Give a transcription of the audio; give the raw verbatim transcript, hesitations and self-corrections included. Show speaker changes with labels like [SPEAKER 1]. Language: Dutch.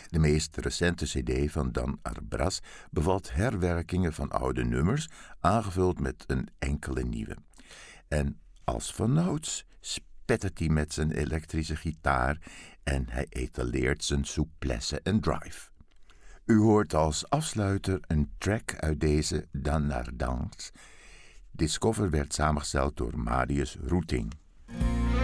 [SPEAKER 1] De meest recente cd van Dan Arbras bevat herwerkingen van oude nummers, aangevuld met een enkele nieuwe. En als vanouds spettert hij met zijn elektrische gitaar en hij etaleert zijn souplesse en drive. U hoort als afsluiter een track uit deze Dan Ardance. Dit cover werd samengesteld door Marius Routing.